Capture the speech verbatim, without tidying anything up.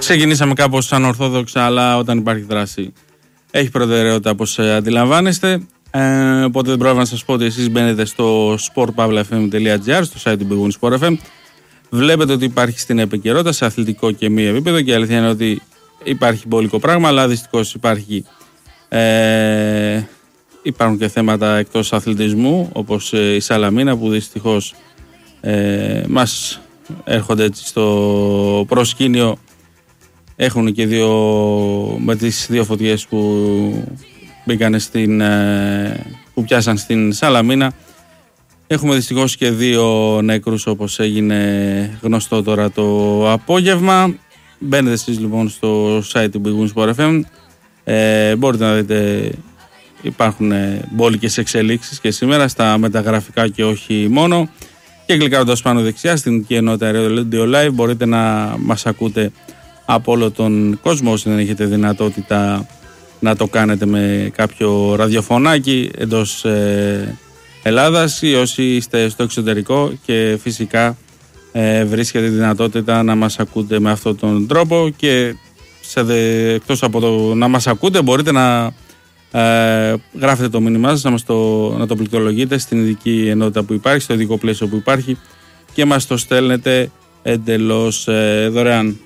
Ξεκινήσαμε κάπως ανορθόδοξα, αλλά όταν υπάρχει δράση έχει προτεραιότητα, όπως αντιλαμβάνεστε. Ε, οπότε δεν πρόλαβα να σας πω ότι εσείς μπαίνετε στο sport pavla f m dot g r, στο site του Big Win Sport εφ εμ. Βλέπετε ότι υπάρχει στην επικαιρότητα σε αθλητικό και μη επίπεδο, και η αλήθεια είναι ότι υπάρχει μπόλικο πράγμα, αλλά δυστυχώς υπάρχει, ε, υπάρχουν και θέματα εκτός αθλητισμού, όπως η Σαλαμίνα, που δυστυχώς ε, μας έρχονται έτσι στο προσκήνιο. Έχουν και δύο, με τις δύο φωτιές που μπήκαν στην, που πιάσαν στην Σαλαμίνα, έχουμε δυστυχώς και δύο νεκρούς, όπως έγινε γνωστό τώρα το απόγευμα. Μπαίνετε εσείς λοιπόν στο site του Big Win Sport εφ εμ, ε, μπορείτε να δείτε, υπάρχουν μπόλικες εξελίξεις και σήμερα στα μεταγραφικά και όχι μόνο, και κλικάροντας πάνω δεξιά στην ενότητα Radio Live μπορείτε να μας ακούτε από όλο τον κόσμο, όσοι δεν έχετε δυνατότητα να το κάνετε με κάποιο ραδιοφωνάκι εντός ε, Ελλάδας, ή όσοι είστε στο εξωτερικό και φυσικά ε, βρίσκετε δυνατότητα να μας ακούτε με αυτόν τον τρόπο, και σε δε, εκτός από το να μας ακούτε μπορείτε να ε, γράφετε το μήνυμά σας, να, μας το, να το πληκτρολογείτε στην ειδική ενότητα που υπάρχει, στο ειδικό πλαίσιο που υπάρχει, και μας το στέλνετε εντελώς ε, δωρεάν.